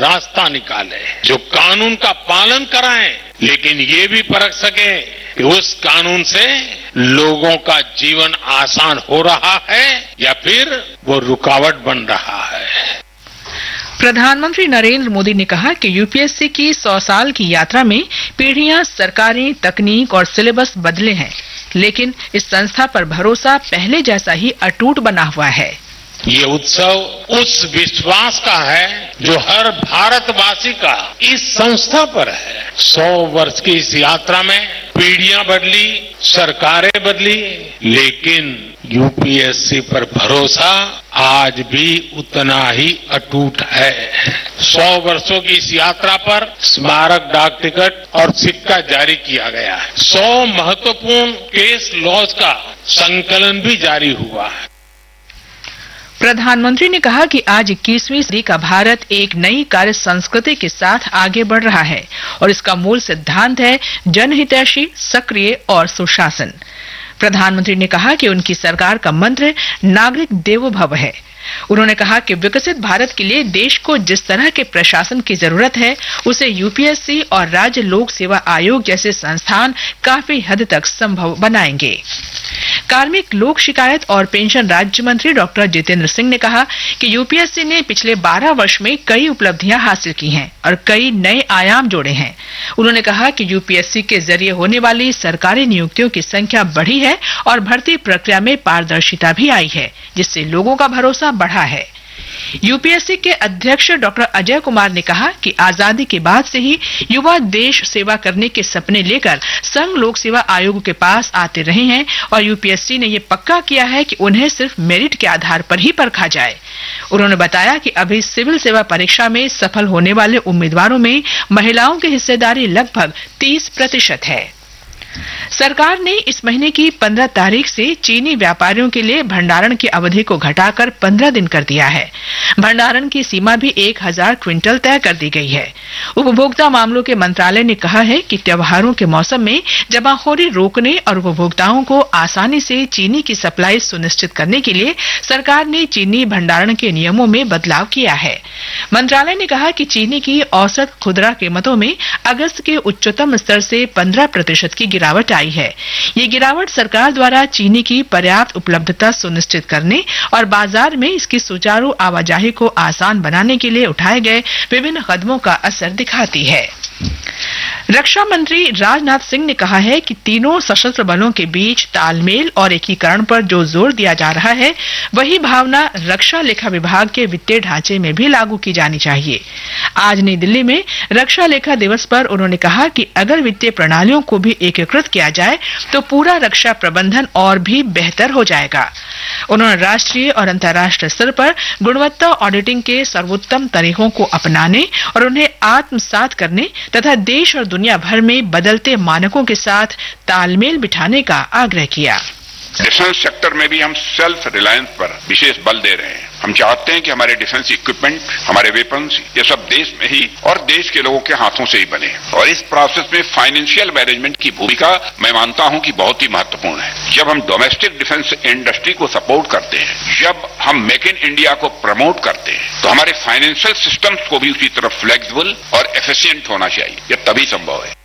रास्ता निकाले, जो कानून का पालन कराएं, लेकिन ये भी परख सके कि उस कानून से लोगों का जीवन आसान हो रहा है या फिर वो रुकावट बन रहा है। प्रधानमंत्री नरेंद्र मोदी ने कहा कि यूपीएससी की 100 साल की यात्रा में पीढ़ियां, सरकारें, तकनीक और सिलेबस बदले हैं, लेकिन इस संस्था पर भरोसा पहले जैसा ही अटूट बना हुआ है। ये उत्सव उस विश्वास का है जो हर भारतवासी का इस संस्था पर है। 100 वर्ष की इस यात्रा में पीढ़ियां बदली, सरकारें बदली, लेकिन यूपीएससी पर भरोसा आज भी उतना ही अटूट है। 100 वर्षों की इस यात्रा पर स्मारक डाक टिकट और सिक्का जारी किया गया है। 100 महत्वपूर्ण केस लॉज का संकलन भी जारी हुआ है। प्रधानमंत्री ने कहा कि आज 21वीं सदी का भारत एक नई कार्य संस्कृति के साथ आगे बढ़ रहा है और इसका मूल सिद्धांत है जनहितैषी, सक्रिय और सुशासन। प्रधानमंत्री ने कहा कि उनकी सरकार का मंत्र नागरिक देवो भव है। उन्होंने कहा कि विकसित भारत के लिए देश को जिस तरह के प्रशासन की जरूरत है, उसे यूपीएससी और राज्य लोक सेवा आयोग जैसे संस्थान काफी हद तक संभव बनाएंगे। कार्मिक, लोक शिकायत और पेंशन राज्य मंत्री डॉक्टर जितेंद्र सिंह ने कहा कि यूपीएससी ने पिछले 12 वर्ष में कई उपलब्धियां हासिल की हैं और कई नए आयाम जोड़े हैं। उन्होंने कहा कि यूपीएससी के जरिए होने वाली सरकारी नियुक्तियों की संख्या बढ़ी है और भर्ती प्रक्रिया में पारदर्शिता भी आई है, जिससे लोगों का भरोसा बढ़ा है। यूपीएससी के अध्यक्ष डॉक्टर अजय कुमार ने कहा कि आजादी के बाद से ही युवा देश सेवा करने के सपने लेकर संघ लोक सेवा आयोग के पास आते रहे हैं और यूपीएससी ने ये पक्का किया है कि उन्हें सिर्फ मेरिट के आधार पर ही परखा जाए। उन्होंने बताया कि अभी सिविल सेवा परीक्षा में सफल होने वाले उम्मीदवारों में महिलाओं की हिस्सेदारी लगभग 30% है। सरकार ने इस महीने की 15 तारीख से चीनी व्यापारियों के लिए भंडारण की अवधि को घटाकर 15 दिन कर दिया है। भंडारण की सीमा भी 1000 क्विंटल तय कर दी गई है। उपभोक्ता मामलों के मंत्रालय ने कहा है कि त्योहारों के मौसम में जमाखोरी रोकने और उपभोक्ताओं को आसानी से चीनी की सप्लाई सुनिश्चित करने के लिए सरकार ने चीनी भंडारण के नियमों में बदलाव किया है। मंत्रालय ने कहा कि चीनी की औसत खुदरा कीमतों में अगस्त के उच्चतम स्तर से 15% की गिरावट आई है। ये गिरावट सरकार द्वारा चीनी की पर्याप्त उपलब्धता सुनिश्चित करने और बाजार में इसकी सुचारू आवाजाही को आसान बनाने के लिए उठाए गए विभिन्न कदमों का असर दिखाती है। रक्षा मंत्री राजनाथ सिंह ने कहा है कि तीनों सशस्त्र बलों के बीच तालमेल और एकीकरण पर जो जोर दिया जा रहा है, वही भावना रक्षा लेखा विभाग के वित्तीय ढांचे में भी लागू की जानी चाहिए। आज नई दिल्ली में रक्षा लेखा दिवस पर उन्होंने कहा कि अगर वित्तीय प्रणालियों को भी एकीकृत किया जाए तो पूरा रक्षा प्रबंधन और भी बेहतर हो जाएगा। उन्होंने राष्ट्रीय और अंतर्राष्ट्रीय स्तर पर गुणवत्ता ऑडिटिंग के सर्वोत्तम तरीकों को अपनाने और उन्हें आत्मसात करने तथा देश और दुनिया भर में बदलते मानकों के साथ तालमेल बिठाने का आग्रह किया। डिफेंस सेक्टर में भी हम सेल्फ रिलायंस पर विशेष बल दे रहे हैं। हम चाहते हैं कि हमारे डिफेंस इक्विपमेंट, हमारे वेपन्स, ये सब देश में ही और देश के लोगों के हाथों से ही बने। और इस प्रोसेस में फाइनेंशियल मैनेजमेंट की भूमिका मैं मानता हूं कि बहुत ही महत्वपूर्ण है। जब हम डोमेस्टिक डिफेंस इंडस्ट्री को सपोर्ट करते हैं, जब हम मेक इन इंडिया को प्रमोट करते हैं, तो हमारे फाइनेंशियल सिस्टम्स को भी उसी तरह फ्लेक्सिबल और एफिशिएंट होना चाहिए। यह तभी संभव है।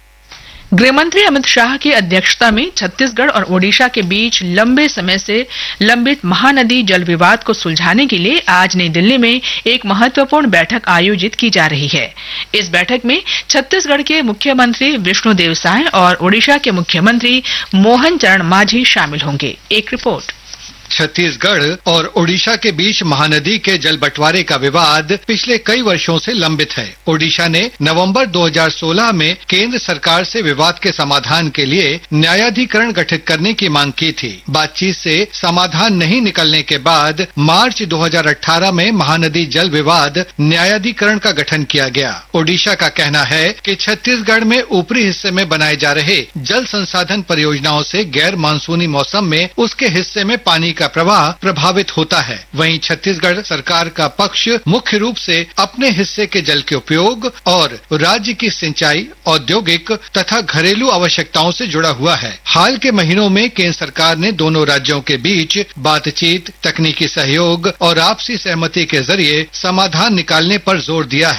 गृहमंत्री अमित शाह की अध्यक्षता में छत्तीसगढ़ और ओडिशा के बीच लंबे समय से लंबित महानदी जल विवाद को सुलझाने के लिए आज नई दिल्ली में एक महत्वपूर्ण बैठक आयोजित की जा रही है। इस बैठक में छत्तीसगढ़ के मुख्यमंत्री विष्णुदेव साय और ओडिशा के मुख्यमंत्री मोहन चरण मांझी शामिल होंगे। एक रिपोर्ट। छत्तीसगढ़ और ओडिशा के बीच महानदी के जल बंटवारे का विवाद पिछले कई वर्षों से लंबित है। ओडिशा ने नवंबर 2016 में केंद्र सरकार से विवाद के समाधान के लिए न्यायाधिकरण गठित करने की मांग की थी। बातचीत से समाधान नहीं निकलने के बाद मार्च 2018 में महानदी जल विवाद न्यायाधिकरण का गठन किया गया। ओडिशा का कहना है कि छत्तीसगढ़ में ऊपरी हिस्से में बनाए जा रहे जल संसाधन परियोजनाओं से गैर मानसूनी मौसम में उसके हिस्से में पानी का प्रवाह प्रभावित होता है। वहीं छत्तीसगढ़ सरकार का पक्ष मुख्य रूप से अपने हिस्से के जल के उपयोग और राज्य की सिंचाई, औद्योगिक तथा घरेलू आवश्यकताओं से जुड़ा हुआ है। हाल के महीनों में केंद्र सरकार ने दोनों राज्यों के बीच बातचीत, तकनीकी सहयोग और आपसी सहमति के जरिए समाधान निकालने पर जोर दिया है।